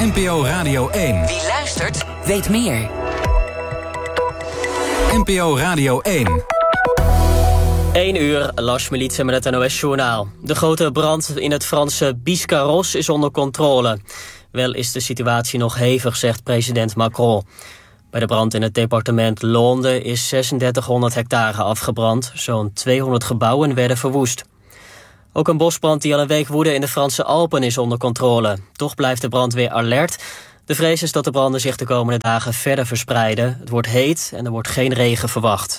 NPO Radio 1. Wie luistert, weet meer. NPO Radio 1. 1 uur, Lars Militse met het NOS-journaal. De grote brand in het Franse Biscarrosse is onder controle. Wel is de situatie nog hevig, zegt president Macron. Bij de brand in het departement Londen is 3600 hectare afgebrand. Zo'n 200 gebouwen werden verwoest. Ook een bosbrand die al een week woedde in de Franse Alpen is onder controle. Toch blijft de brandweer alert. De vrees is dat de branden zich de komende dagen verder verspreiden. Het wordt heet en er wordt geen regen verwacht.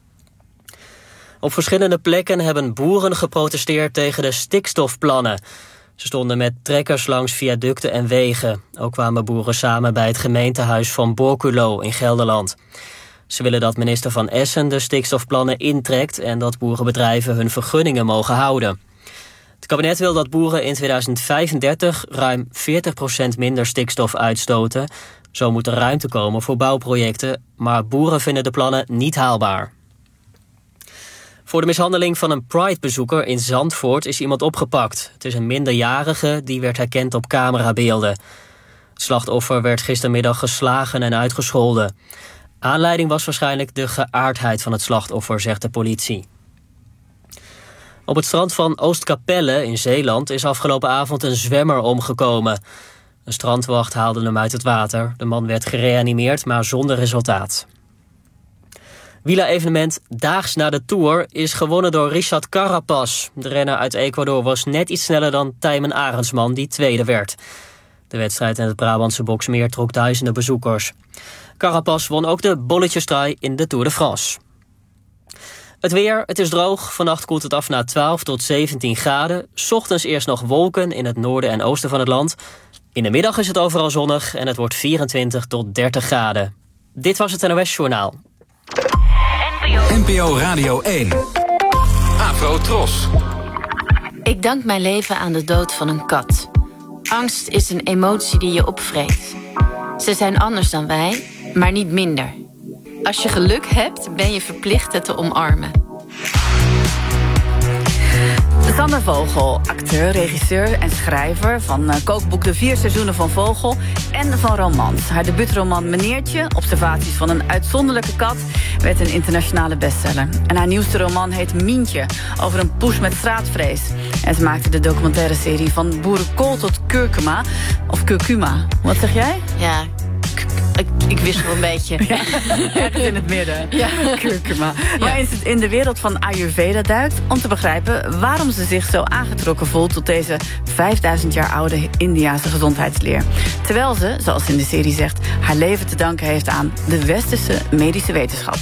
Op verschillende plekken hebben boeren geprotesteerd tegen de stikstofplannen. Ze stonden met trekkers langs viaducten en wegen. Ook kwamen boeren samen bij het gemeentehuis van Borculo in Gelderland. Ze willen dat minister Van Essen de stikstofplannen intrekt en dat boerenbedrijven hun vergunningen mogen houden. Het kabinet wil dat boeren in 2035 ruim 40% minder stikstof uitstoten. Zo moet er ruimte komen voor bouwprojecten, maar boeren vinden de plannen niet haalbaar. Voor de mishandeling van een Pride-bezoeker in Zandvoort is iemand opgepakt. Het is een minderjarige die werd herkend op camerabeelden. Het slachtoffer werd gistermiddag geslagen en uitgescholden. Aanleiding was waarschijnlijk de geaardheid van het slachtoffer, zegt de politie. Op het strand van Oostkapelle in Zeeland is afgelopen avond een zwemmer omgekomen. Een strandwacht haalde hem uit het water. De man werd gereanimeerd, maar zonder resultaat. Wielerevenement Daags na de Tour is gewonnen door Richard Carapaz. De renner uit Ecuador was net iets sneller dan Tijmen Arendsman, die tweede werd. De wedstrijd in het Brabantse Boxmeer trok duizenden bezoekers. Carapaz won ook de bolletjestrui in de Tour de France. Het weer, het is droog. Vannacht koelt het af naar 12 tot 17 graden. 's Ochtends eerst nog wolken in het noorden en oosten van het land. In de middag is het overal zonnig en het wordt 24 tot 30 graden. Dit was het NOS-journaal. NPO Radio 1. Afro Tros. Ik dank mijn leven aan de dood van een kat. Angst is een emotie die je opvreet. Ze zijn anders dan wij, maar niet minder. Als je geluk hebt, ben je verplicht het te omarmen. Sander Vogel, acteur, regisseur en schrijver van kookboek De 4 Seizoenen van Vogel en van romans. Haar debuutroman Meneertje, observaties van een uitzonderlijke kat, werd een internationale bestseller. En haar nieuwste roman heet Mientje, over een poes met straatvrees. En ze maakte de documentaire serie Van Boerenkool tot Curcuma, of Curcuma. Wat zeg jij? Ja, ik wist wel een beetje. Ja, ergens in het midden. Ja. Curcuma. Maar in de wereld van Ayurveda duikt om te begrijpen waarom ze zich zo aangetrokken voelt tot deze 5000 jaar oude Indiase gezondheidsleer. Terwijl ze, zoals ze in de serie zegt, haar leven te danken heeft aan de westerse medische wetenschap.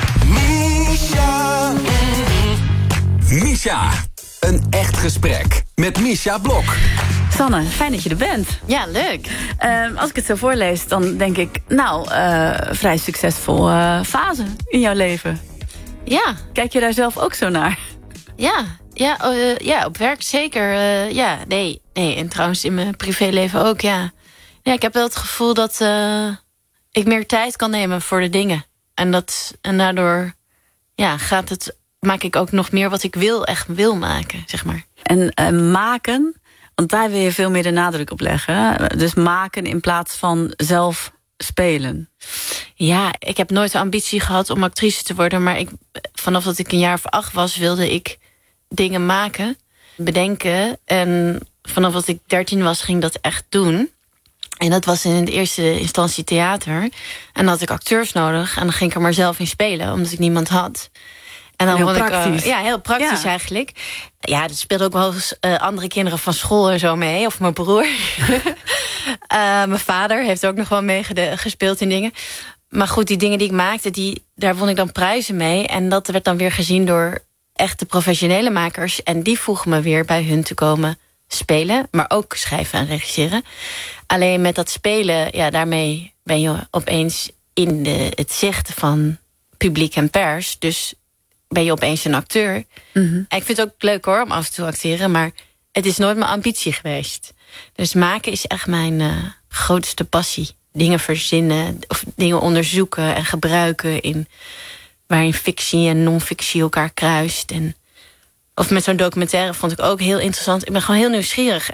Misha. Een echt gesprek met Misha Blok. Sanne, fijn dat je er bent. Ja, leuk. Als ik het zo voorlees, dan denk ik, vrij succesvol fase in jouw leven. Ja. Kijk je daar zelf ook zo naar? Ja, op werk zeker. Nee. En trouwens in mijn privéleven ook, ja. Ja, ik heb wel het gevoel dat ik meer tijd kan nemen voor de dingen. En daardoor maak ik ook nog meer wat ik echt wil maken, zeg maar. En maken, want daar wil je veel meer de nadruk op leggen. Dus maken in plaats van zelf spelen. Ja, ik heb nooit de ambitie gehad om actrice te worden. Maar vanaf dat ik een jaar of 8 was, wilde ik dingen maken, bedenken. En vanaf dat ik 13 was, ging dat echt doen. En dat was in de eerste instantie theater. En dan had ik acteurs nodig. En dan ging ik er maar zelf in spelen, omdat ik niemand had. En dan heel praktisch. Heel praktisch eigenlijk. Ja, er speelden ook wel eens andere kinderen van school en zo mee. Of mijn broer. Mijn vader heeft ook nog wel meegespeeld in dingen. Maar goed, die dingen die ik maakte, daar won ik dan prijzen mee. En dat werd dan weer gezien door echte professionele makers. En die vroegen me weer bij hun te komen spelen. Maar ook schrijven en regisseren. Alleen met dat spelen, daarmee ben je opeens in het zicht van publiek en pers. Dus ben je opeens een acteur. Mm-hmm. En ik vind het ook leuk hoor, om af en toe acteren. Maar het is nooit mijn ambitie geweest. Dus maken is echt mijn grootste passie. Dingen verzinnen of dingen onderzoeken en gebruiken waarin fictie en non-fictie elkaar kruist. Of met zo'n documentaire vond ik ook heel interessant. Ik ben gewoon heel nieuwsgierig.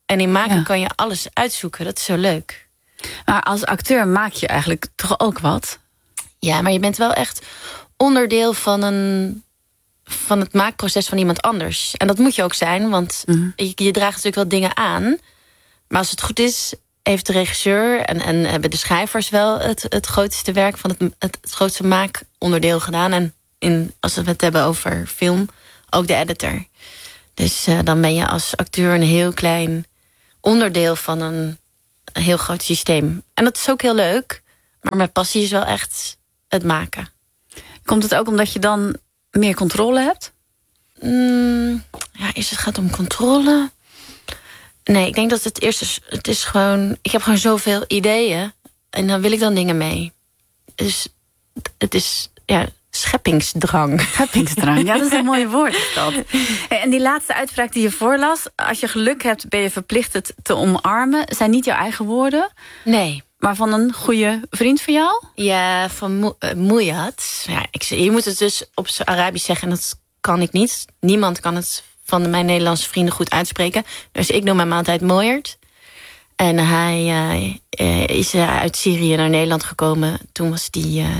En in maken kan je alles uitzoeken. Dat is zo leuk. Maar als acteur maak je eigenlijk toch ook wat? Ja, maar je bent wel echt onderdeel van het maakproces van iemand anders. En dat moet je ook zijn, want je draagt natuurlijk wel dingen aan. Maar als het goed is, heeft de regisseur en hebben de schrijvers wel het grootste werk van het grootste maakonderdeel gedaan. En als we het hebben over film, ook de editor. Dus dan ben je als acteur een heel klein onderdeel van een heel groot systeem. En dat is ook heel leuk, maar mijn passie is wel echt het maken. Komt het ook omdat je dan meer controle hebt? Eerst het gaat om controle. Nee, ik denk dat het eerst is. Het is gewoon. Ik heb gewoon zoveel ideeën. En dan wil ik dan dingen mee. Dus het is scheppingsdrang. Scheppingsdrang, ja, dat is een mooi woord. Dat. En die laatste uitspraak die je voorlas. Als je geluk hebt, ben je verplicht het te omarmen. Zijn niet jouw eigen woorden. Nee. Maar van een goede vriend van jou? Ja, van Moeyat. Ja, je moet het dus op zijn Arabisch zeggen. En dat kan ik niet. Niemand kan het van mijn Nederlandse vrienden goed uitspreken. Dus ik noem hem altijd Moeyert. En hij is uit Syrië naar Nederland gekomen. Toen was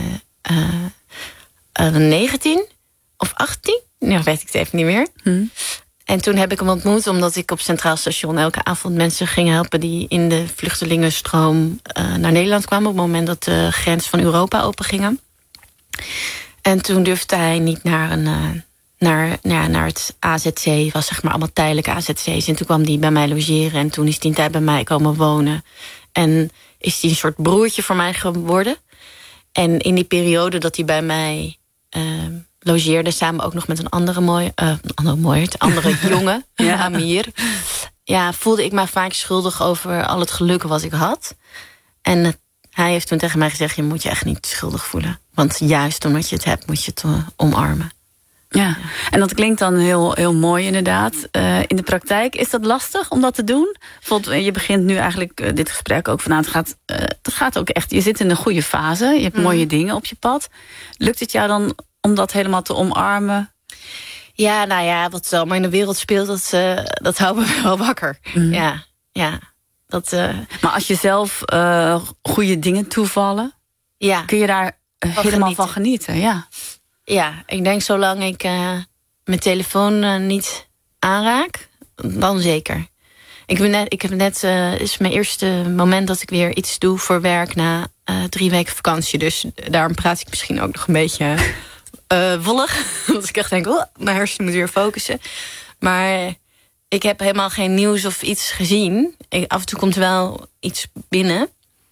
hij 19 of 18. Nou, weet ik het even niet meer. En toen heb ik hem ontmoet omdat ik op Centraal Station elke avond mensen ging helpen die in de vluchtelingenstroom naar Nederland kwamen op het moment dat de grens van Europa opengingen. En toen durfde hij niet naar het AZC. Het was zeg maar allemaal tijdelijke AZC's. En toen kwam hij bij mij logeren en toen is hij een tijd bij mij komen wonen. En is hij een soort broertje voor mij geworden. En in die periode dat hij bij mij logeerde, samen ook nog met een andere jongen, Amir. Ja, voelde ik me vaak schuldig over al het geluk wat ik had. En hij heeft toen tegen mij gezegd, je moet je echt niet schuldig voelen. Want juist omdat je het hebt, moet je het omarmen. Ja, en dat klinkt dan heel, heel mooi inderdaad. In de praktijk, is dat lastig om dat te doen? Bijvoorbeeld, je begint nu eigenlijk dit gesprek ook van, het gaat ook echt, je zit in een goede fase, je hebt mooie dingen op je pad. Lukt het jou dan om dat helemaal te omarmen? Ja, nou ja, wat er allemaal in de wereld speelt, dat houdt me wel wakker. Ja. Maar als je zelf goede dingen toevallen, kun je daar helemaal van genieten, ja. Ja, ik denk zolang ik mijn telefoon niet aanraak, dan zeker. Ik heb net is mijn eerste moment dat ik weer iets doe voor werk na 3 weken vakantie. Dus daarom praat ik misschien ook nog een beetje wollig. Want ik echt denk, mijn hersenen moeten weer focussen. Maar ik heb helemaal geen nieuws of iets gezien. Af en toe komt er wel iets binnen.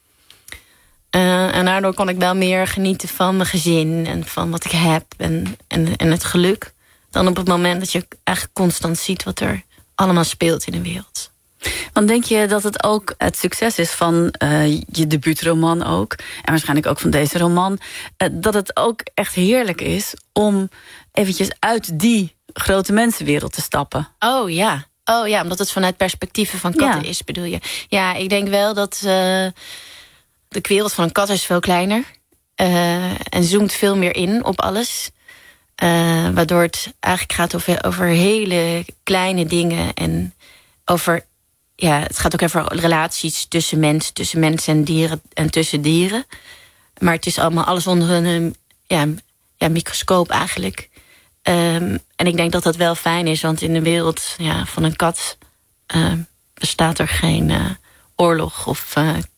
En daardoor kon ik wel meer genieten van mijn gezin en van wat ik heb en het geluk. Dan op het moment dat je eigenlijk constant ziet wat er allemaal speelt in de wereld. Want denk je dat het ook het succes is van je debuutroman ook, en waarschijnlijk ook van deze roman, dat het ook echt heerlijk is om eventjes uit die grote mensenwereld te stappen? Oh ja, omdat het vanuit perspectieven van katten is, bedoel je? Ja, ik denk wel dat de wereld van een kat is veel kleiner. En zoomt veel meer in op alles. Waardoor het eigenlijk gaat over hele kleine dingen. En het gaat ook over relaties tussen mensen en dieren en tussen dieren. Maar het is allemaal alles onder een microscoop eigenlijk. En ik denk dat dat wel fijn is, want in de wereld van een kat bestaat er geen oorlog of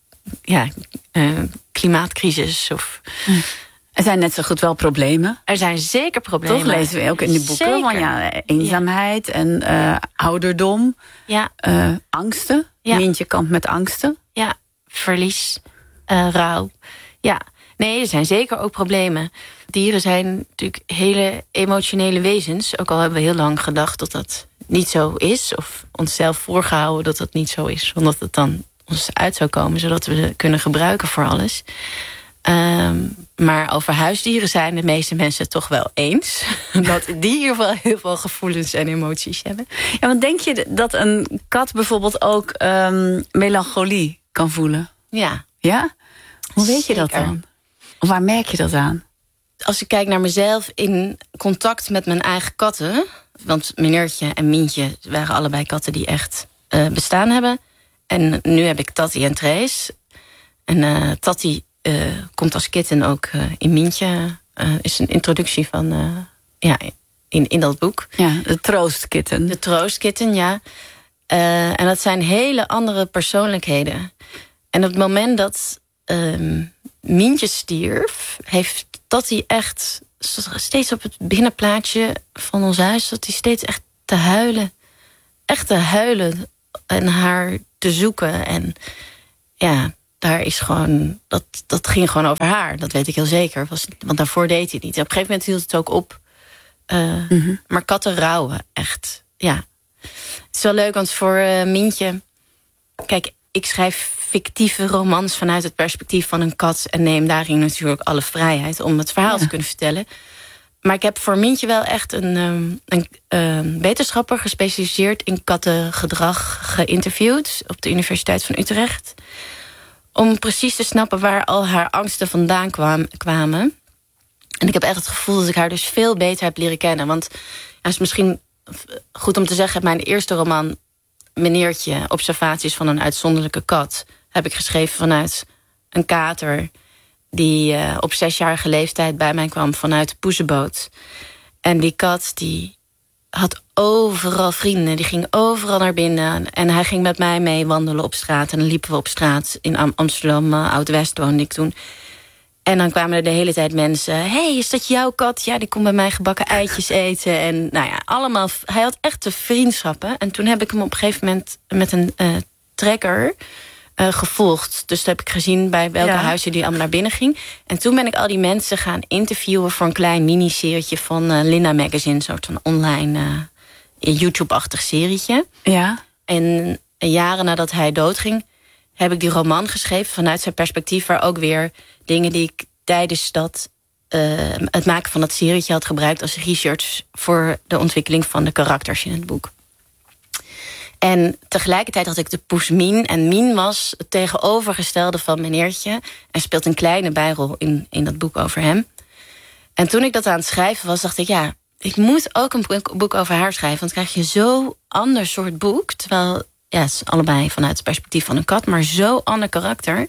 klimaatcrisis. Er zijn net zo goed wel problemen. Er zijn zeker problemen. Toch lezen we ook in de boeken van eenzaamheid en ouderdom. Ja. Angsten. Ja. Mintje kampt met angsten. Ja, verlies, rouw. Ja, nee, er zijn zeker ook problemen. Dieren zijn natuurlijk hele emotionele wezens. Ook al hebben we heel lang gedacht dat dat niet zo is. Of onszelf voorgehouden dat dat niet zo is. Omdat het dan ons uit zou komen, zodat we het kunnen gebruiken voor alles. Maar over huisdieren zijn de meeste mensen het toch wel eens. Dat die in ieder geval heel veel gevoelens en emoties hebben. Ja, want denk je dat een kat bijvoorbeeld ook melancholie kan voelen? Ja. Ja? Hoe weet je dat dan? Of waar merk je dat aan? Als ik kijk naar mezelf in contact met mijn eigen katten. Want Meneertje en Mientje waren allebei katten die echt bestaan hebben. En nu heb ik Tati en Trace. En Tati komt als kitten ook in Mientje. Is een introductie van in dat boek. Ja, de troostkitten. De troostkitten, ja. En dat zijn hele andere persoonlijkheden. En op het moment dat Mientje stierf, heeft Tati echt steeds op het binnenplaatje van ons huis, dat hij steeds echt te huilen. Echt te huilen en haar te zoeken. En ja, daar is gewoon, dat ging gewoon over haar. Dat weet ik heel zeker. Want daarvoor deed hij het niet. Op een gegeven moment hield het ook op. Maar katten rouwen, echt. Ja. Het is wel leuk, want voor Mientje... Kijk, ik schrijf fictieve romans vanuit het perspectief van een kat en neem daarin natuurlijk alle vrijheid om het verhaal te kunnen vertellen. Maar ik heb voor Mientje wel echt een wetenschapper gespecialiseerd in kattengedrag geïnterviewd op de Universiteit van Utrecht. Om precies te snappen waar al haar angsten vandaan kwamen. En ik heb echt het gevoel dat ik haar dus veel beter heb leren kennen. Want het is misschien goed om te zeggen, mijn eerste roman, Meneertje, observaties van een uitzonderlijke kat, heb ik geschreven vanuit een kater die op 6-jarige leeftijd bij mij kwam vanuit de poezenboot. En die kat die had overal vrienden, die ging overal naar binnen. En hij ging met mij mee wandelen op straat. En dan liepen we op straat in Amsterdam, Oud-West woonde ik toen. En dan kwamen er de hele tijd mensen. Hey, is dat jouw kat? Ja, die komt bij mij gebakken eitjes eten. En nou ja, allemaal. Hij had echt de vriendschappen. En toen heb ik hem op een gegeven moment met een trekker gevolgd. Dus dat heb ik gezien bij welke huizen die allemaal naar binnen ging. En toen ben ik al die mensen gaan interviewen voor een klein miniserietje van Linda Magazine. Een soort van online YouTube-achtig serietje. Ja. En jaren nadat hij doodging, heb ik die roman geschreven vanuit zijn perspectief, waar ook weer dingen die ik tijdens het maken van dat serietje had gebruikt als research voor de ontwikkeling van de karakters in het boek. En tegelijkertijd had ik de poes Mien. En Mien was het tegenovergestelde van Meneertje en speelt een kleine bijrol in dat boek over hem. En toen ik dat aan het schrijven was, dacht ik, ja, ik moet ook een boek over haar schrijven, want dan krijg je zo'n ander soort boek. Terwijl, ja, het is allebei vanuit het perspectief van een kat, maar zo'n ander karakter.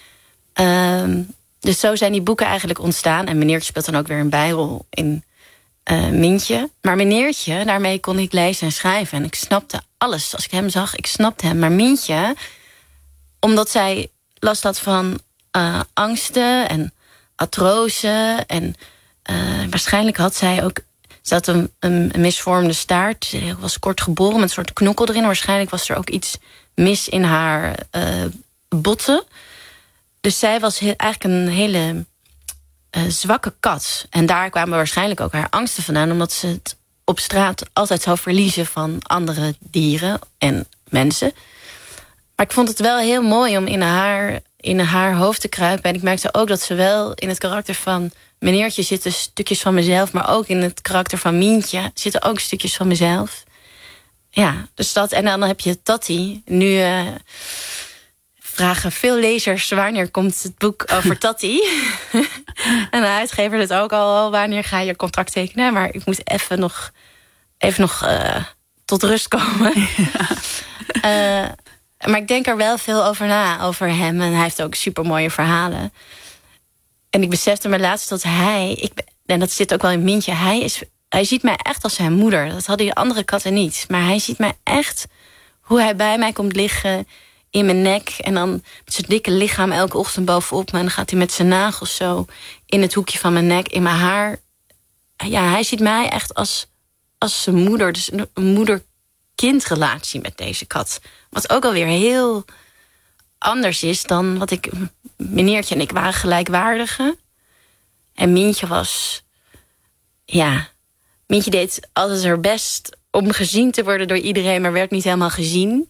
Dus zo zijn die boeken eigenlijk ontstaan. En Meneertje speelt dan ook weer een bijrol in Mientje. Maar Meneertje, daarmee kon ik lezen en schrijven. En ik snapte alles. Als ik hem zag, ik snapte hem. Maar Mientje, omdat zij last had van angsten en artrose. En waarschijnlijk had zij ook, ze had een misvormde staart. Ze was kort geboren met een soort knokkel erin. Waarschijnlijk was er ook iets mis in haar botten. Dus zij was eigenlijk een hele zwakke kat. En daar kwamen waarschijnlijk ook haar angsten vandaan, omdat ze het op straat altijd zou verliezen van andere dieren en mensen. Maar ik vond het wel heel mooi om in haar hoofd te kruipen. En ik merkte ook dat ze wel in het karakter van Meneertje zitten stukjes van mezelf, maar ook in het karakter van Mientje zitten ook stukjes van mezelf. Ja, dus dat. En dan heb je Tati. Nu vragen veel lezers wanneer komt het boek over Tati. En de uitgever het ook al, wanneer ga je contract tekenen. Maar ik moet even nog tot rust komen. Ja. Maar ik denk er wel veel over na, over hem. En hij heeft ook supermooie verhalen. En ik besefte me laatst dat en dat zit ook wel in Mientje, hij ziet mij echt als zijn moeder. Dat hadden die andere katten niet. Maar hij ziet mij echt, hoe hij bij mij komt liggen in mijn nek. En dan met zijn dikke lichaam elke ochtend bovenop me. En dan gaat hij met zijn nagels zo in het hoekje van mijn nek, in mijn haar. Ja, hij ziet mij echt als zijn moeder. Dus een moeder-kindrelatie met deze kat. Wat ook alweer heel anders is dan wat ik... Meneertje en ik waren gelijkwaardigen. En Mientje was... Ja, Mientje deed altijd haar best om gezien te worden door iedereen, maar werd niet helemaal gezien.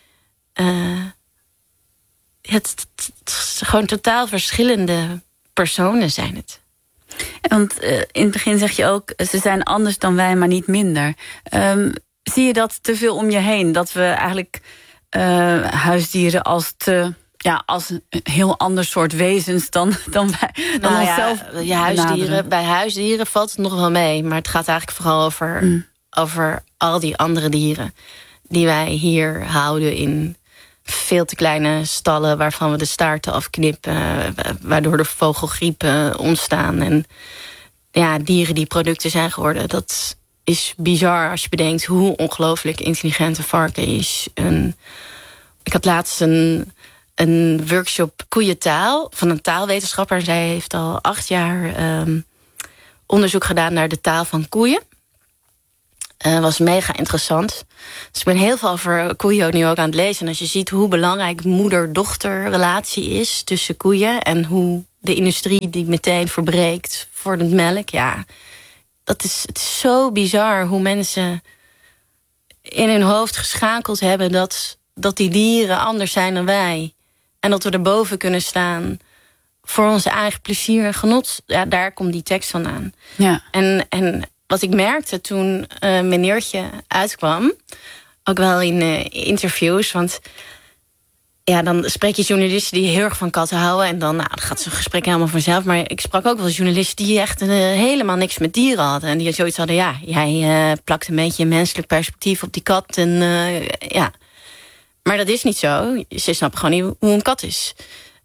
Het gewoon totaal verschillende personen zijn het. Want in het begin zeg je ook, ze zijn anders dan wij, maar niet minder. Zie je dat te veel om je heen? Dat we eigenlijk huisdieren als een heel ander soort wezens dan wij. Dan onszelf. Ja, bij huisdieren valt het nog wel mee. Maar het gaat eigenlijk vooral over al die andere dieren. die wij hier houden in veel te kleine stallen waarvan we de staarten afknippen, waardoor er vogelgriepen ontstaan en dieren die producten zijn geworden. Dat is bizar als je bedenkt hoe ongelooflijk intelligent een varken is. Ik had laatst een workshop koeientaal van een taalwetenschapper. En zij heeft al 8 jaar onderzoek gedaan naar de taal van koeien. Was mega interessant. Dus ik ben heel veel over koeien nu ook aan het lezen. En als je ziet hoe belangrijk moeder-dochter relatie is tussen koeien en hoe de industrie die meteen verbreekt voor de melk. Ja, het is zo bizar hoe mensen in hun hoofd geschakeld hebben dat die dieren anders zijn dan wij. En dat we erboven kunnen staan voor onze eigen plezier en genot. Ja, daar komt die tekst van aan. Ja. En wat ik merkte toen meneertje uitkwam, ook wel in interviews, want dan spreek je journalisten die heel erg van katten houden en dan gaat zo'n gesprek helemaal vanzelf. Maar ik sprak ook wel journalisten die echt helemaal niks met dieren hadden. En die zoiets hadden, jij plakt een beetje een menselijk perspectief op die kat. En Maar dat is niet zo. Ze snappen gewoon niet hoe een kat is.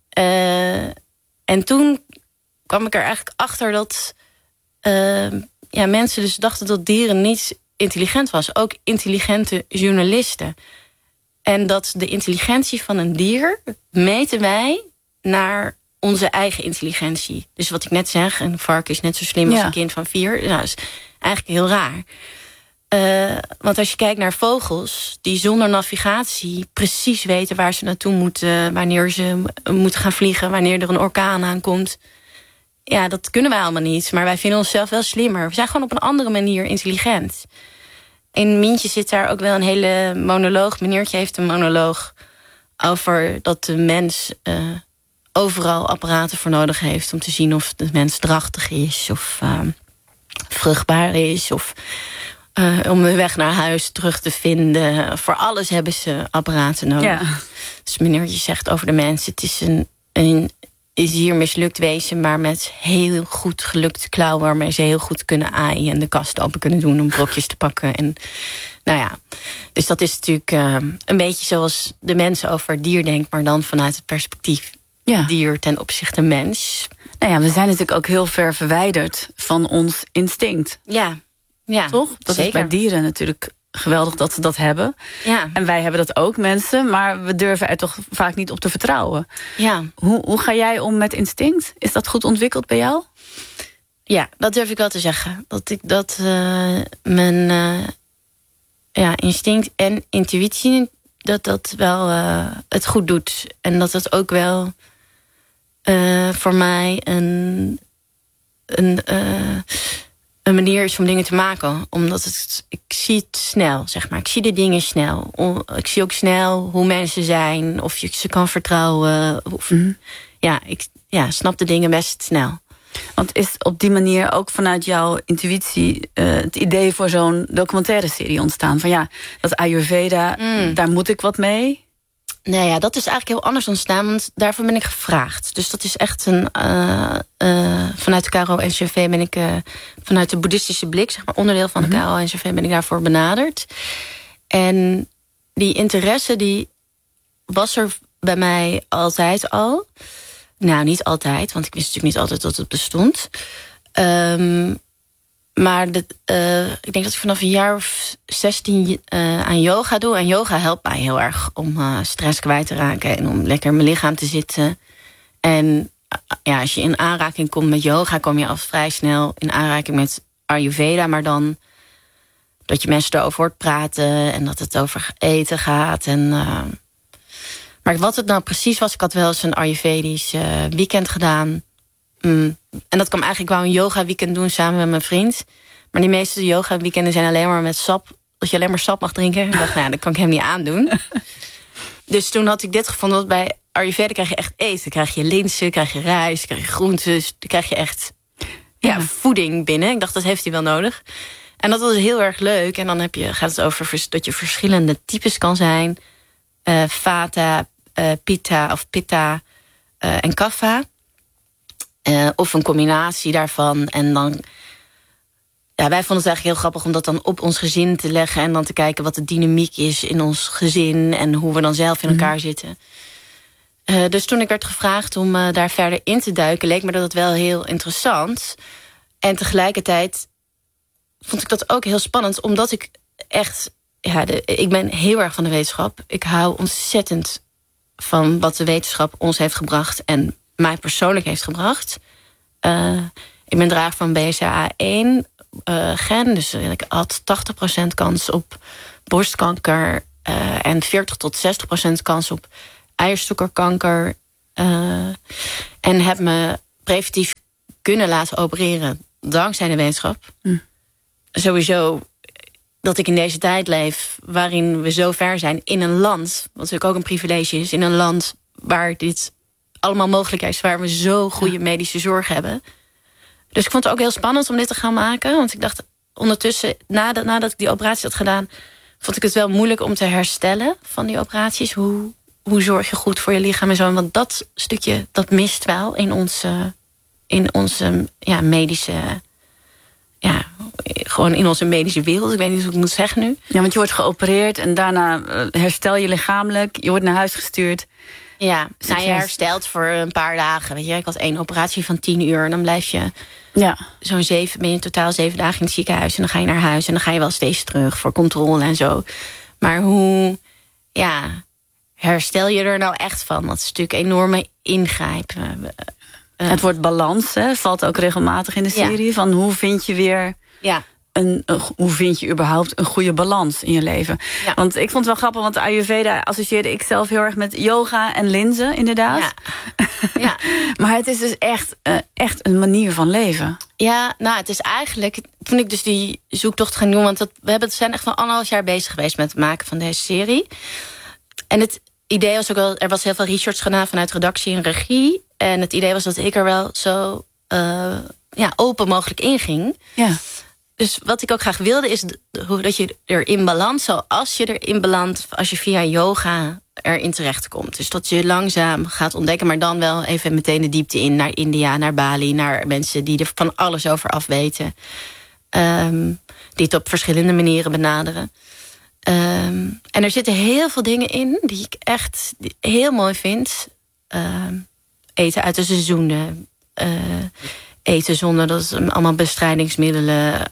En toen kwam ik er eigenlijk achter dat mensen dus dachten dat dieren niet intelligent was. Ook intelligente journalisten. En dat de intelligentie van een dier meten wij naar onze eigen intelligentie. Dus wat ik net zeg, een varken is net zo slim als een kind van 4. Nou, dat is eigenlijk heel raar. Want als je kijkt naar vogels die zonder navigatie precies weten waar ze naartoe moeten, wanneer ze moeten gaan vliegen, wanneer er een orkaan aankomt. Ja, dat kunnen wij allemaal niet. Maar wij vinden onszelf wel slimmer. We zijn gewoon op een andere manier intelligent. In Mientje zit daar ook wel een hele monoloog. Meneertje heeft een monoloog over dat de mens overal apparaten voor nodig heeft om te zien of de mens drachtig is of vruchtbaar is of om de weg naar huis terug te vinden. Voor alles hebben ze apparaten nodig. Ja. Dus meneertje zegt over de mens, het is een zeer mislukt wezen, maar met heel goed gelukt klauwen waarmee ze heel goed kunnen aaien en de kast open kunnen doen om brokjes te pakken. En dus dat is natuurlijk een beetje zoals de mens over het dier denkt, maar dan vanuit het perspectief dier ten opzichte mens. Nou ja, we zijn natuurlijk ook heel ver verwijderd van ons instinct. Ja, toch? Dat zeker. Is bij dieren natuurlijk geweldig dat ze dat hebben. Ja. En wij hebben dat ook, mensen. Maar we durven er toch vaak niet op te vertrouwen. Ja. Hoe ga jij om met instinct? Is dat goed ontwikkeld bij jou? Ja, dat durf ik wel te zeggen. Dat mijn instinct en intuïtie, dat wel het goed doet. En dat het ook wel voor mij een manier is om dingen te maken. Omdat ik zie het snel, zeg maar. Ik zie de dingen snel. Ik zie ook snel hoe mensen zijn. Of je ze kan vertrouwen. Of, ik snap de dingen best snel. Want is op die manier ook vanuit jouw intuïtie het idee voor zo'n documentaire serie ontstaan? Van dat Ayurveda, daar moet ik wat mee? Nou ja, dat is eigenlijk heel anders ontstaan, want daarvoor ben ik gevraagd. Dus dat is echt vanuit de KRO-NCRV ben ik vanuit de boeddhistische blik, zeg maar onderdeel van de KRO-NCRV, ben ik daarvoor benaderd. En die interesse die was er bij mij altijd al. Nou, niet altijd, want ik wist natuurlijk niet altijd dat het bestond. Maar ik denk dat ik vanaf een jaar of 16 aan yoga doe. En yoga helpt mij heel erg om stress kwijt te raken en om lekker in mijn lichaam te zitten. En als je in aanraking komt met yoga, kom je al vrij snel in aanraking met Ayurveda. Maar dan dat je mensen erover hoort praten en dat het over eten gaat. Maar wat het nou precies was, ik had wel eens een Ayurvedisch weekend gedaan. En dat kwam eigenlijk wel een yoga weekend doen samen met mijn vriend. Maar die meeste yoga weekenden zijn alleen maar met sap. Dat je alleen maar sap mag drinken. Ik dacht, dat kan ik hem niet aandoen. Dus toen had ik dit gevonden. Dat bij Ayurveda krijg je echt eten. Dan krijg je linzen, krijg je rijst, krijg je groentes. Dan krijg je echt voeding binnen. Ik dacht, dat heeft hij wel nodig. En dat was heel erg leuk. En dan gaat het over dat je verschillende types kan zijn. Vata, pitta of pitta en kapha. Of een combinatie daarvan. En dan wij vonden het eigenlijk heel grappig om dat dan op ons gezin te leggen... en dan te kijken wat de dynamiek is in ons gezin... en hoe we dan zelf in elkaar zitten. Dus toen ik werd gevraagd om daar verder in te duiken... leek me dat wel heel interessant. En tegelijkertijd vond ik dat ook heel spannend... omdat ik echt... ik ben heel erg van de wetenschap. Ik hou ontzettend van wat de wetenschap ons heeft gebracht... en mij persoonlijk heeft gebracht. Ik ben drager van BRCA1... gen, dus ik had 80% kans op borstkanker... en 40-60% kans op eierstokkenkanker... en heb me preventief kunnen laten opereren... dankzij de wetenschap. Sowieso dat ik in deze tijd leef... waarin we zo ver zijn in een land... wat natuurlijk ook een privilege is... in een land waar dit allemaal mogelijk is... waar we zo goede medische zorg hebben... Dus ik vond het ook heel spannend om dit te gaan maken. Want ik dacht ondertussen, nadat ik die operatie had gedaan... vond ik het wel moeilijk om te herstellen van die operaties. Hoe zorg je goed voor je lichaam en zo. Want dat stukje, dat mist wel in onze medische... gewoon in onze medische wereld. Ik weet niet hoe ik het moet zeggen nu. Ja, want je wordt geopereerd en daarna herstel je lichamelijk. Je wordt naar huis gestuurd. Ja, je herstelt voor een paar dagen. Weet je, ik had 1 operatie van 10 uur. En dan blijf je ben je in totaal 7 dagen in het ziekenhuis. En dan ga je naar huis. En dan ga je wel steeds terug voor controle en zo. Maar hoe herstel je er nou echt van? Dat is natuurlijk een enorme ingrijp. Het woord balans valt ook regelmatig in de serie. Van hoe vind je weer... hoe vind je überhaupt een goede balans in je leven? Ja. Want ik vond het wel grappig, want de Ayurveda associeerde ik zelf heel erg met yoga en linzen, inderdaad. Ja. Maar het is dus echt een manier van leven. Ja, nou, het is eigenlijk... Toen ik dus die zoektocht ging doen... want we zijn echt van 1,5 jaar bezig geweest met het maken van deze serie. En het idee was ook wel... Er was heel veel research gedaan vanuit redactie en regie. En het idee was dat ik er wel zo open mogelijk inging. Ja. Dus wat ik ook graag wilde is dat je erin belandt... zoals je erin belandt als je via yoga erin terechtkomt. Dus dat je langzaam gaat ontdekken... maar dan wel even meteen de diepte in naar India, naar Bali... naar mensen die er van alles over afweten. Die het op verschillende manieren benaderen. En er zitten heel veel dingen in die ik echt heel mooi vind. Eten uit de seizoenen... eten zonder dat allemaal bestrijdingsmiddelen...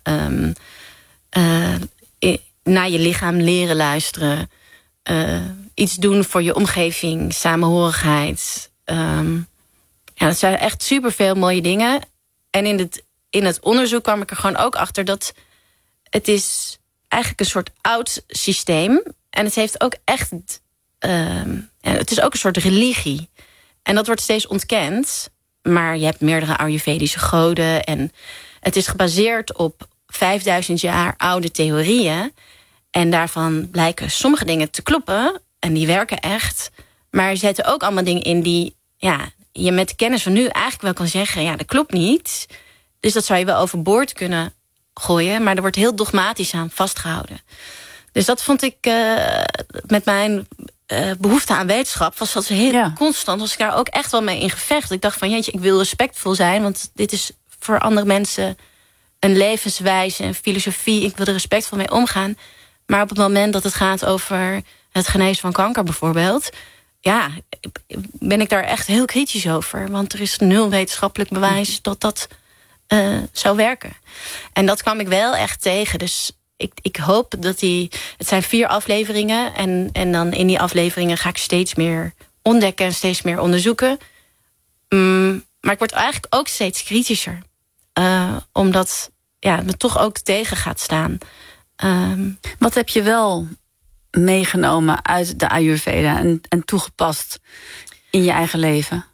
naar je lichaam leren luisteren... iets doen voor je omgeving, samenhorigheid. Dat zijn echt superveel mooie dingen. En in het onderzoek kwam ik er gewoon ook achter... dat het is eigenlijk een soort oud systeem... en het heeft ook echt... het is ook een soort religie. En dat wordt steeds ontkend... Maar je hebt meerdere Ayurvedische goden. En het is gebaseerd op 5000 jaar oude theorieën. En daarvan blijken sommige dingen te kloppen. En die werken echt. Maar er zitten ook allemaal dingen in die... je met de kennis van nu eigenlijk wel kan zeggen... dat klopt niet. Dus dat zou je wel overboord kunnen gooien. Maar er wordt heel dogmatisch aan vastgehouden. Dus dat vond ik met mijn... behoefte aan wetenschap was dat heel constant. Was ik daar ook echt wel mee in gevecht. Ik dacht van jeetje, ik wil respectvol zijn... want dit is voor andere mensen een levenswijze, een filosofie. Ik wil er respectvol mee omgaan. Maar op het moment dat het gaat over het genezen van kanker bijvoorbeeld... ben ik daar echt heel kritisch over. Want er is 0 wetenschappelijk bewijs dat zou werken. En dat kwam ik wel echt tegen. Dus ik hoop dat het zijn 4 afleveringen. En dan in die afleveringen ga ik steeds meer ontdekken en steeds meer onderzoeken. Maar ik word eigenlijk ook steeds kritischer. Omdat het me toch ook tegen gaat staan. Wat heb je wel meegenomen uit de Ayurveda en toegepast in je eigen leven?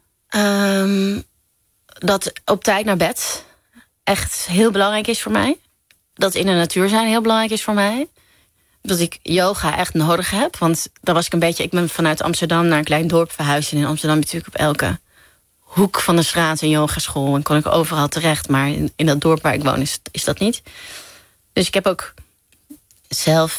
Dat op tijd naar bed echt heel belangrijk is voor mij. Dat in de natuur zijn heel belangrijk is voor mij. Dat ik yoga echt nodig heb. Want dan was ik ben vanuit Amsterdam naar een klein dorp verhuisd. En in Amsterdam natuurlijk op elke hoek van de straat een yogaschool. En kon ik overal terecht. Maar in dat dorp waar ik woon is dat niet. Dus ik heb ook zelf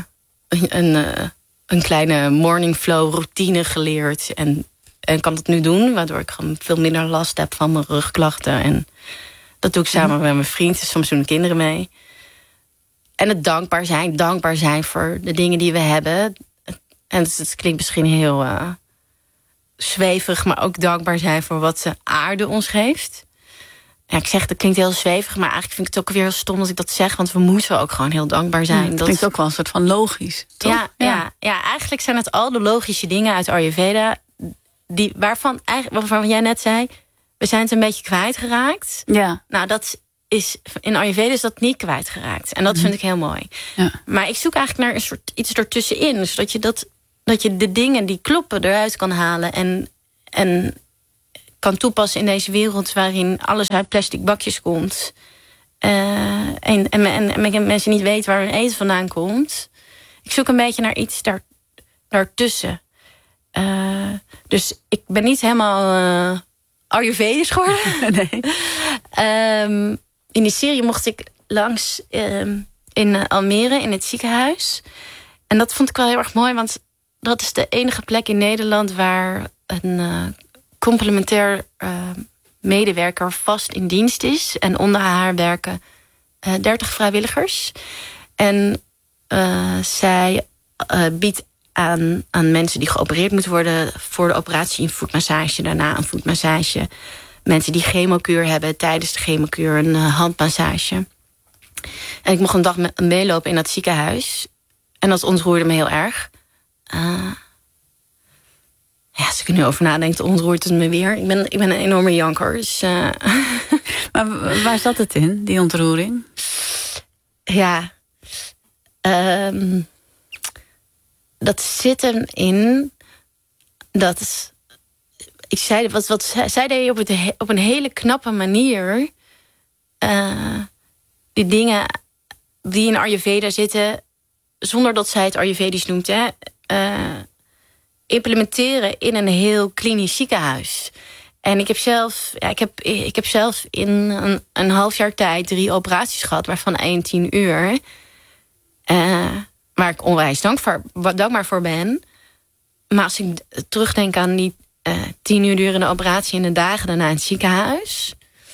een kleine morning flow routine geleerd. En kan dat nu doen. Waardoor ik gewoon veel minder last heb van mijn rugklachten. En Dat doe ik samen met mijn vriend. Soms doen de kinderen mee. En het dankbaar zijn voor de dingen die we hebben. En het klinkt misschien heel zweverig, maar ook dankbaar zijn voor wat de aarde ons geeft. Ja, ik zeg, dat klinkt heel zweverig, maar eigenlijk vind ik het ook weer heel stom als ik dat zeg, want we moeten ook gewoon heel dankbaar zijn. Dat klinkt ook wel een soort van logisch, toch? Ja, eigenlijk zijn het al de logische dingen uit Ayurveda, waarvan jij net zei, we zijn het een beetje kwijtgeraakt. Ja. Nou, in Ayurveda is dat niet kwijtgeraakt. En dat vind ik heel mooi. Ja. Maar ik zoek eigenlijk naar een soort iets ertussenin, zodat je de dingen die kloppen eruit kan halen en kan toepassen in deze wereld waarin alles uit plastic bakjes komt. En mensen niet weten waar hun eten vandaan komt. Ik zoek een beetje naar iets daartussen. Dus ik ben niet helemaal Ayurvedisch geworden. Nee. In die serie mocht ik langs in Almere, in het ziekenhuis. En dat vond ik wel heel erg mooi, want dat is de enige plek in Nederland waar een complementair medewerker vast in dienst is. En onder haar werken 30 vrijwilligers. En zij biedt aan mensen die geopereerd moeten worden voor de operatie een voetmassage, daarna een voetmassage. Mensen die chemokuur hebben, tijdens de chemokuur een handmassage. En ik mocht een dag meelopen in dat ziekenhuis. En dat ontroerde me heel erg. Als ik er nu over nadenk, ontroert het me weer. Ik ben een enorme janker. Dus, Maar waar zat het in, die ontroering? Ja. Dat zit hem in dat... Ik zei, wat zij deed op een hele knappe manier. Die dingen die in Ayurveda zitten, zonder dat zij het Ayurvedisch noemt, implementeren in een heel klinisch ziekenhuis. En ik heb zelf in een half jaar tijd 3 operaties gehad, waarvan 1 10 uur. Waar ik onwijs dankbaar voor ben. Maar als ik terugdenk aan die 10 uur durende operatie en de dagen daarna in het ziekenhuis,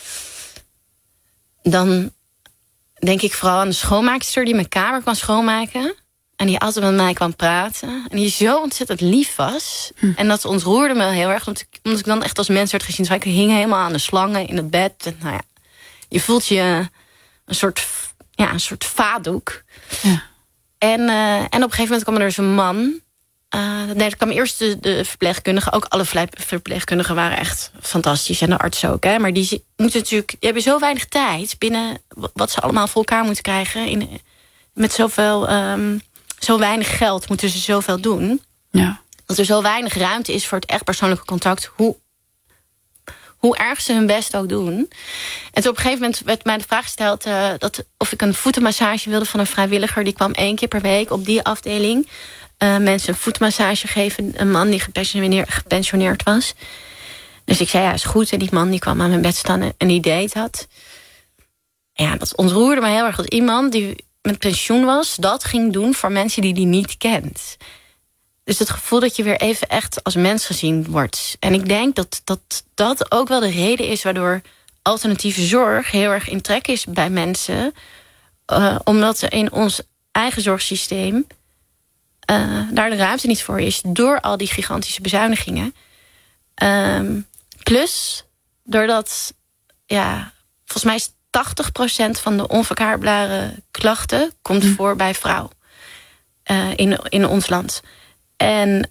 dan denk ik vooral aan de schoonmaakster die mijn kamer kwam schoonmaken. En die altijd met mij kwam praten. En die zo ontzettend lief was. En dat ontroerde me heel erg. Omdat ik dan echt als mens werd gezien. Dus ik hing helemaal aan de slangen in het bed. En, nou ja, je voelt je een soort vaatdoek. Ja. En op een gegeven moment kwam er dus een man. Er kwam eerst de verpleegkundigen. Ook alle verpleegkundigen waren echt fantastisch. En de arts ook. Hè. Maar die hebben zo weinig tijd binnen wat ze allemaal voor elkaar moeten krijgen. Met zo weinig geld moeten ze zoveel doen. Ja. Dat er zo weinig ruimte is voor het echt persoonlijke contact. Hoe erg ze hun best ook doen. En toen op een gegeven moment werd mij de vraag gesteld of ik een voetenmassage wilde van een vrijwilliger. Die kwam 1 keer per week op die afdeling. Mensen een voetmassage geven. Een man die gepensioneerd was. Dus ik zei, ja, is goed. En die man die kwam aan mijn bed staan en die deed dat. Ja, dat ontroerde me heel erg. Dat iemand die met pensioen was, dat ging doen voor mensen die niet kent. Dus het gevoel dat je weer even echt als mens gezien wordt. En ik denk dat ook wel de reden is waardoor alternatieve zorg heel erg in trek is bij mensen. Omdat er in ons eigen zorgsysteem daar de ruimte niet voor is door al die gigantische bezuinigingen. Plus, doordat, volgens mij is 80% van de onverklaarbare klachten komt voor bij vrouw. In ons land. En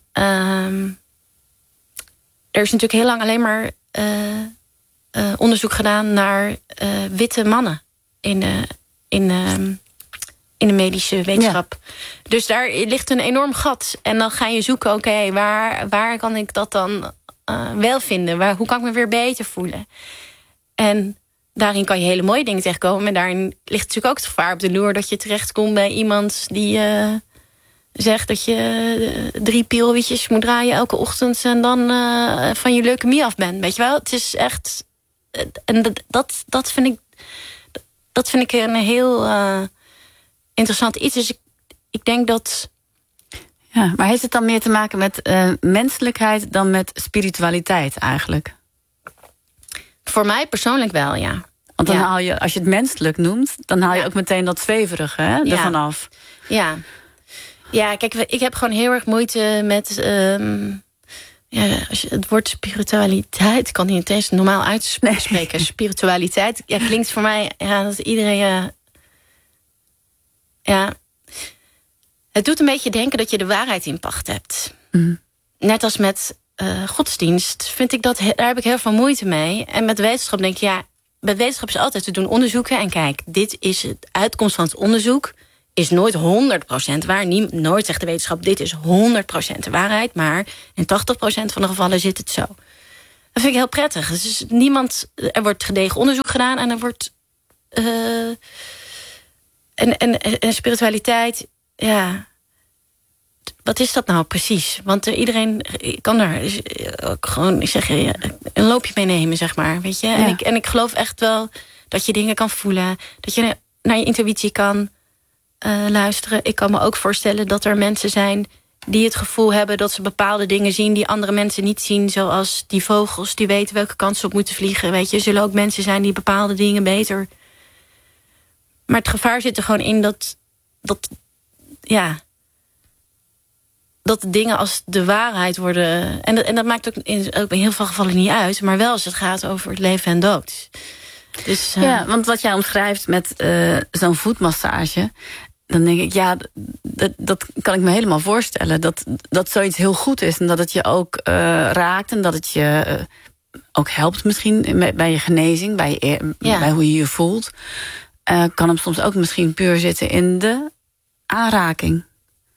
er is natuurlijk heel lang alleen maar onderzoek gedaan naar witte mannen in de medische wetenschap. Ja. Dus daar ligt een enorm gat. En dan ga je zoeken, oké, waar kan ik dat dan wel vinden? Hoe kan ik me weer beter voelen? En daarin kan je hele mooie dingen tegenkomen. Maar daarin ligt natuurlijk ook het gevaar op de loer dat je terechtkomt bij iemand die zegt dat je 3 pilletjes moet draaien elke ochtend en dan van je leukemie af bent. Weet je wel? Het is echt. En dat vind ik een heel interessant iets. Dus ik denk dat. Ja, maar heeft het dan meer te maken met menselijkheid dan met spiritualiteit eigenlijk? Voor mij persoonlijk wel, ja. Want dan haal je, als je het menselijk noemt, dan haal je ook meteen dat zweverige ervan af. Ja. Ja, kijk, ik heb gewoon heel erg moeite met als je het woord spiritualiteit, ik kan niet eens normaal uitspreken. Nee. Spiritualiteit, klinkt voor mij dat iedereen het doet een beetje denken dat je de waarheid in pacht hebt. Mm. Net als met godsdienst vind ik daar heb ik heel veel moeite mee. En met wetenschap denk ik, bij wetenschap is altijd te doen onderzoeken. En kijk, dit is het uitkomst van het onderzoek. Is nooit 100% waar. Nooit zegt de wetenschap, dit is 100% de waarheid. Maar in 80% van de gevallen zit het zo. Dat vind ik heel prettig. Dus er wordt gedegen onderzoek gedaan. En er wordt en spiritualiteit, wat is dat nou precies? Want iedereen kan daar ook gewoon een loopje mee nemen, zeg maar. Weet je? Ja. En ik geloof echt wel dat je dingen kan voelen. Dat je naar je intuïtie kan luisteren. Ik kan me ook voorstellen dat er mensen zijn die het gevoel hebben dat ze bepaalde dingen zien die andere mensen niet zien. Zoals die vogels die weten welke kant ze op moeten vliegen. Weet je, er zullen ook mensen zijn die bepaalde dingen beter. Maar het gevaar zit er gewoon in dat dingen als de waarheid worden. En dat maakt ook in heel veel gevallen niet uit. Maar wel als het gaat over het leven en dood. Dus, want wat jij omschrijft met zo'n voetmassage, dan denk ik, dat kan ik me helemaal voorstellen. Dat zoiets heel goed is. En dat het je ook raakt. En dat het je ook helpt misschien bij je genezing. Bij hoe je je voelt. Kan hem soms ook misschien puur zitten in de aanraking.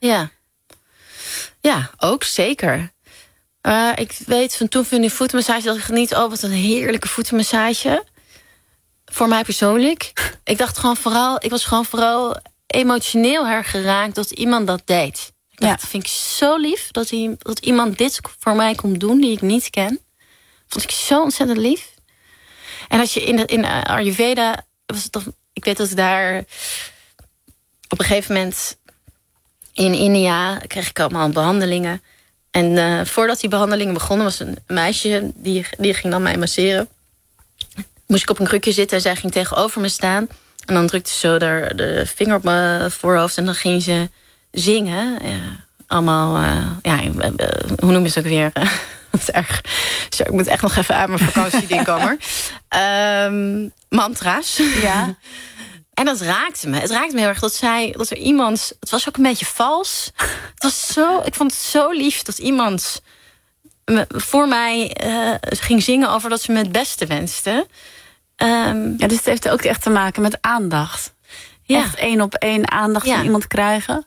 Ja, ook zeker. Ik weet van toen van die voetmassage dat ik geniet, wat een heerlijke voetmassage. Voor mij persoonlijk. Ik was gewoon vooral emotioneel erg geraakt dat iemand dat deed. Ik dacht, dat vind ik zo lief dat iemand dit voor mij komt doen die ik niet ken. Vond ik zo ontzettend lief. En als je in Ayurveda was het toch, ik weet dat daar op een gegeven moment in India kreeg ik allemaal behandelingen. En voordat die behandelingen begonnen was een meisje die ging dan mij masseren. Moest ik op een krukje zitten en zij ging tegenover me staan. En dan drukte ze zo de vinger op mijn voorhoofd en dan ging ze zingen. Allemaal, hoe noem je het ook weer? Dat is erg. Zo, ik moet echt nog even aan mijn vakantieding komen. Mantra's. Ja. En dat raakte me. Het raakte me heel erg dat er iemand. Het was ook een beetje vals. Het was ik vond het zo lief dat iemand voor mij ging zingen over dat ze me het beste wenste. Dus het heeft ook echt te maken met aandacht. Ja. Echt 1-op-1 aandacht van iemand krijgen.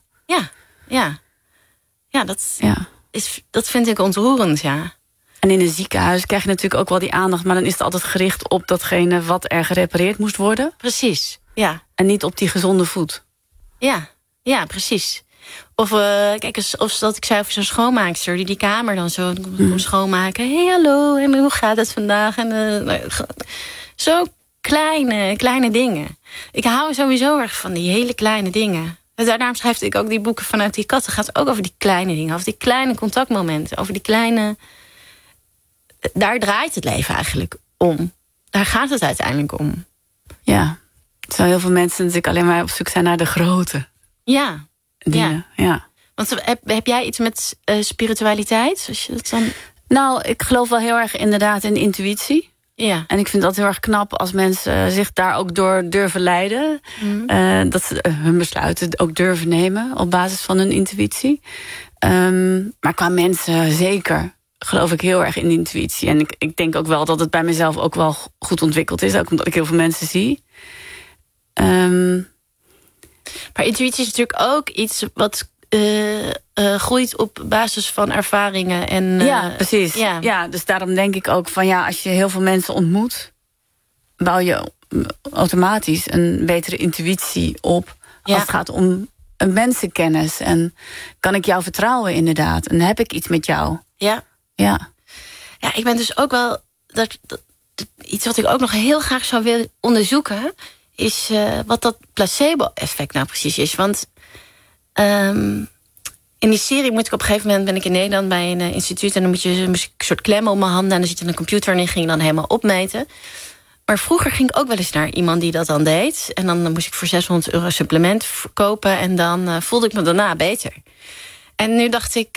Dat vind ik ontroerend, ja. En in een ziekenhuis krijg je natuurlijk ook wel die aandacht, maar dan is het altijd gericht op datgene wat er gerepareerd moest worden. Precies, ja. En niet op die gezonde voet. Ja, precies. Of kijk eens, of dat ik zei over zo'n schoonmaakster die kamer dan zo kon schoonmaken. Hey, hallo, en hoe gaat het vandaag? En zo kleine dingen. Ik hou sowieso erg van die hele kleine dingen. En daarom schrijf ik ook die boeken vanuit die kat. Het gaat ook over die kleine dingen, over die kleine contactmomenten, over die kleine. Daar draait het leven eigenlijk om. Daar gaat het uiteindelijk om. Ja, terwijl heel veel mensen natuurlijk alleen maar op zoek zijn naar de grote dingen. Ja. Want heb jij iets met spiritualiteit? Als je dat dan... Nou, ik geloof wel heel erg inderdaad in intuïtie. Ja. En ik vind dat heel erg knap als mensen zich daar ook door durven leiden. Mm. Dat ze hun besluiten ook durven nemen op basis van hun intuïtie. Maar qua mensen zeker geloof ik heel erg in intuïtie. En ik denk ook wel dat het bij mezelf ook wel goed ontwikkeld is. Ook omdat ik heel veel mensen zie. Maar intuïtie is natuurlijk ook iets wat groeit op basis van ervaringen. En, ja, precies. Ja, dus daarom denk ik ook van als je heel veel mensen ontmoet, bouw je automatisch een betere intuïtie op als het gaat om een mensenkennis. En kan ik jou vertrouwen inderdaad? En heb ik iets met jou? Ja, ik ben dus ook wel iets wat ik ook nog heel graag zou willen onderzoeken is wat dat placebo-effect nou precies is. Want in die serie moet ik op een gegeven moment ben ik in Nederland bij een instituut en dan moest je een soort klemmen op mijn handen en dan zit je in een computer en die ging dan helemaal opmeten. Maar vroeger ging ik ook wel eens naar iemand die dat dan deed. En dan moest ik voor €600 supplement kopen. En dan voelde ik me daarna beter. En nu dacht ik,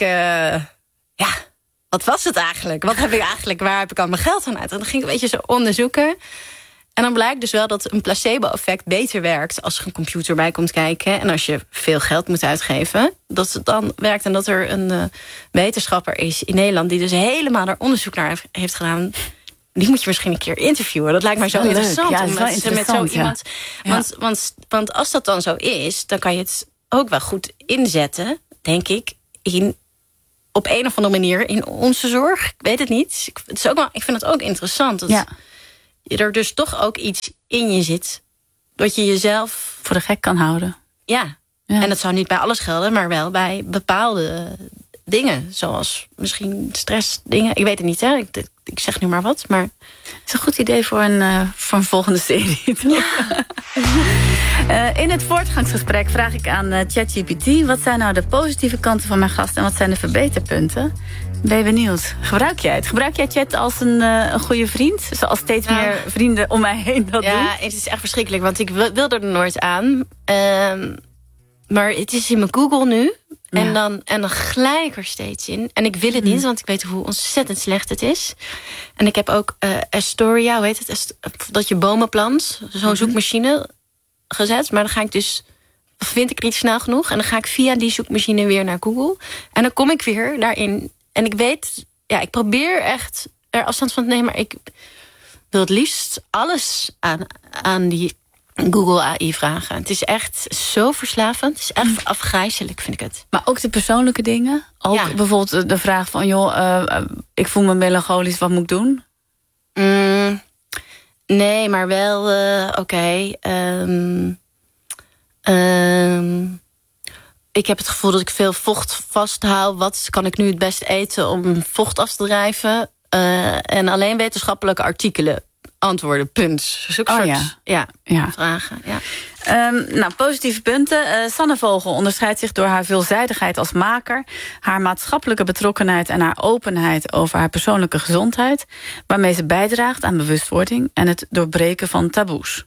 wat was het eigenlijk? Waar heb ik al mijn geld aan uit? En dan ging ik een beetje zo onderzoeken. En dan blijkt dus wel dat een placebo-effect beter werkt als er een computer bij komt kijken. En als je veel geld moet uitgeven, dat het dan werkt. En dat er een wetenschapper is in Nederland die dus helemaal daar onderzoek naar heeft gedaan. Die moet je misschien een keer interviewen. Dat lijkt mij zo interessant. Ja, om met zo iemand. Ja. Want als dat dan zo is, dan kan je het ook wel goed inzetten, denk ik, op een of andere manier in onze zorg. Ik weet het niet. Ik vind het ook interessant. Dat er dus toch ook iets in je zit dat je jezelf voor de gek kan houden. Ja. En dat zou niet bij alles gelden, maar wel bij bepaalde dingen. Zoals misschien stressdingen. Ik weet het niet, hè. Ik zeg nu maar wat, maar het is een goed idee voor een volgende serie. In het voortgangsgesprek vraag ik aan ChatGPT, wat zijn nou de positieve kanten van mijn gast en wat zijn de verbeterpunten? Ben je benieuwd? Gebruik jij het? Gebruik jij Chat als een goede vriend? Zoals steeds meer vrienden om mij heen dat doen? Ja, het is echt verschrikkelijk, want ik wil er nooit aan. Maar het is in mijn Google nu. Ja. En dan glijk ik er steeds in. En ik wil het niet, want ik weet hoe ontzettend slecht het is. En ik heb ook Astoria, hoe heet het? Dat je bomen plant. Zo'n zoekmachine gezet. Maar dan ga ik dus, vind ik niet snel genoeg. En dan ga ik via die zoekmachine weer naar Google. En dan kom ik weer daarin. En ik weet, ik probeer echt er afstand van te nemen. Maar ik wil het liefst alles aan die Google AI vragen. Het is echt zo verslavend. Het is echt afgrijzelijk, vind ik het. Maar ook de persoonlijke dingen? Ook bijvoorbeeld de vraag van, ik voel me melancholisch, wat moet ik doen? Nee, maar wel, ik heb het gevoel dat ik veel vocht vasthoud. Wat kan ik nu het beste eten om vocht af te drijven? En alleen wetenschappelijke artikelen antwoorden, punt. Dus vragen. Ja. Positieve punten. Sanne Vogel onderscheidt zich door haar veelzijdigheid als maker, haar maatschappelijke betrokkenheid en haar openheid over haar persoonlijke gezondheid, waarmee ze bijdraagt aan bewustwording en het doorbreken van taboes.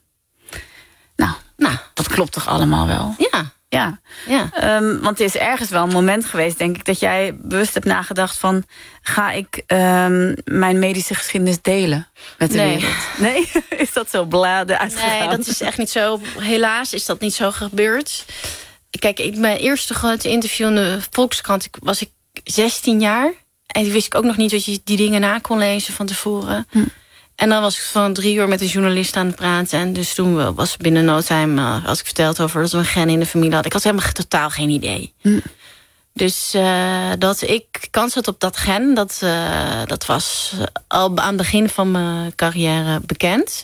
Nou, dat klopt toch allemaal wel? Ja. Want er is ergens wel een moment geweest, denk ik, dat jij bewust hebt nagedacht van, ga ik mijn medische geschiedenis delen met de wereld? Nee? Is dat zo blade uitgegaan? Nee, dat is echt niet zo. Helaas is dat niet zo gebeurd. Kijk, mijn eerste grote interview in de Volkskrant was ik 16 jaar. En toen wist ik ook nog niet dat je die dingen na kon lezen van tevoren. En dan was ik van 3 uur met een journalist aan het praten. En dus toen was binnen no time, als ik verteld over dat we een gen in de familie hadden. Ik had helemaal totaal geen idee. Dus dat ik kans had op dat gen, dat was al aan het begin van mijn carrière bekend.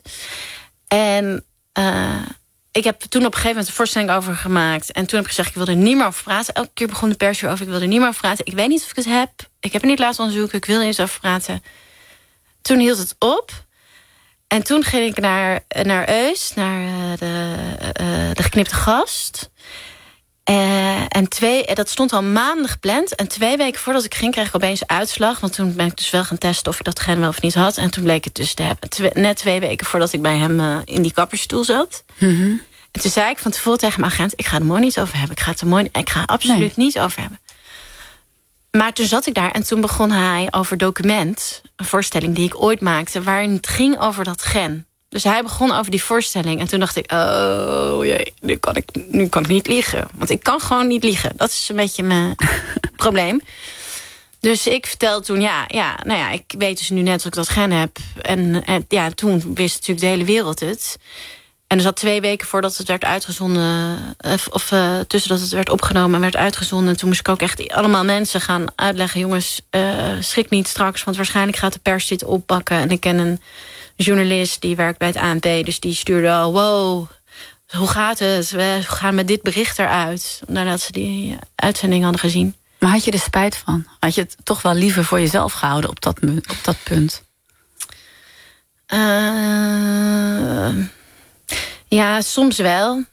En ik heb toen op een gegeven moment een voorstelling over gemaakt. En toen heb ik gezegd, ik wil er niet meer over praten. Elke keer begon de pers weer over, ik wil er niet meer over praten. Ik weet niet of ik het heb. Ik heb het niet laten onderzoeken. Ik wil er eens over praten. Toen hield het op. En toen ging ik naar Eus, naar de geknipte gast. En dat stond al maanden gepland. En 2 weken voordat ik ging, kreeg ik opeens uitslag. Want toen ben ik dus wel gaan testen of ik dat gen wel of niet had. En toen bleek het dus te hebben. Net 2 weken voordat ik bij hem in die kapperstoel zat. En toen zei ik van tevoren tegen mijn agent, ik ga het er mooi niet over hebben. Ik ga er absoluut niet over hebben. Maar toen zat ik daar en toen begon hij over Document, een voorstelling die ik ooit maakte, waarin het ging over dat gen. Dus hij begon over die voorstelling en toen dacht ik, oh jee, nu kan ik niet liegen. Want ik kan gewoon niet liegen. Dat is een beetje mijn probleem. Dus ik vertelde toen, ik weet dus nu net dat ik dat gen heb. En toen wist natuurlijk de hele wereld het. En er zat 2 weken voordat het werd uitgezonden, tussen dat het werd opgenomen en werd uitgezonden. Toen moest ik ook echt allemaal mensen gaan uitleggen, jongens, schrik niet straks, want waarschijnlijk gaat de pers dit oppakken. En ik ken een journalist die werkt bij het ANP, dus die stuurde al, wow, hoe gaat het? We gaan met dit bericht eruit, nadat ze die uitzending hadden gezien. Maar had je er spijt van? Had je het toch wel liever voor jezelf gehouden op dat punt? Ja, soms wel.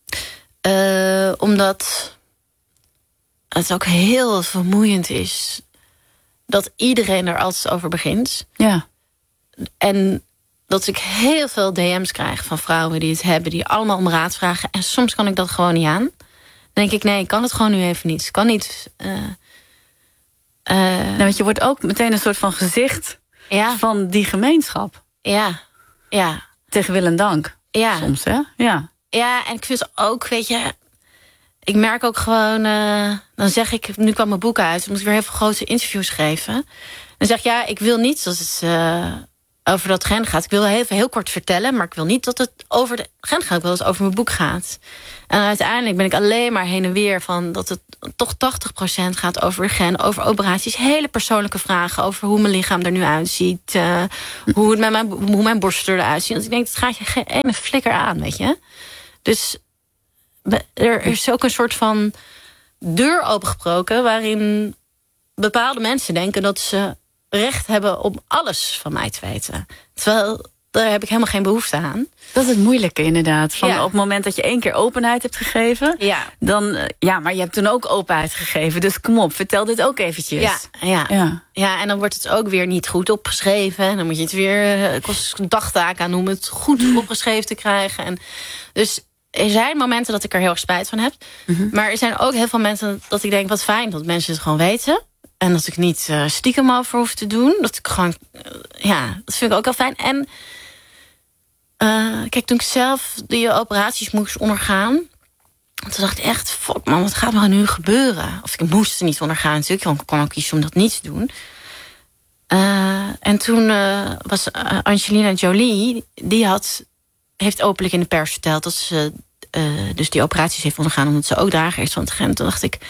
Omdat het ook heel vermoeiend is dat iedereen er altijd over begint. Ja. En dat ik heel veel DM's krijg van vrouwen die het hebben, die allemaal om raad vragen. En soms kan ik dat gewoon niet aan. Dan denk ik, nee, ik kan het gewoon nu even niet. Ik kan niet. Want je wordt ook meteen een soort van gezicht van die gemeenschap. Ja. Tegen wil en dank. Ja. Soms, hè? Ja. Ja, en ik vind het ook, weet je, ik merk ook gewoon, dan zeg ik, nu kwam mijn boek uit, dan moet ik weer heel veel grote interviews geven. Dan zeg ik, ja, ik wil niet dat het over dat gen gaat. Ik wil even heel kort vertellen, maar ik wil niet dat het over de gen gaat. Ik wil dat het over mijn boek gaat. En uiteindelijk ben ik alleen maar heen en weer van dat het toch 80% gaat over de gen, over operaties, hele persoonlijke vragen over hoe mijn lichaam er nu uitziet, hoe mijn borst eruit ziet. Want ik denk, het gaat je geen ene flikker aan, weet je. Dus er is ook een soort van deur opengebroken waarin bepaalde mensen denken dat ze recht hebben om alles van mij te weten. Terwijl, daar heb ik helemaal geen behoefte aan. Dat is het moeilijke inderdaad. Op het moment dat je 1 keer openheid hebt gegeven, dan, maar je hebt toen ook openheid gegeven. Dus kom op, vertel dit ook eventjes. Ja, en dan wordt het ook weer niet goed opgeschreven. En dan moet je het weer kost een dagtaak aan om het goed opgeschreven te krijgen. En dus er zijn momenten dat ik er heel erg spijt van heb. Mm-hmm. Maar er zijn ook heel veel momenten dat ik denk, wat fijn dat mensen het gewoon weten. En dat ik niet stiekem over hoef te doen. Dat ik gewoon, dat vind ik ook wel fijn. En kijk, toen ik zelf die operaties moest ondergaan, toen dacht ik echt, fuck man, wat gaat er nu gebeuren? Of ik moest er niet ondergaan natuurlijk, want ik kon ook kiezen om dat niet te doen. En toen was Angelina Jolie, die heeft openlijk in de pers verteld dat ze dus die operaties heeft ondergaan omdat ze ook drager is van het gen. Toen dacht ik,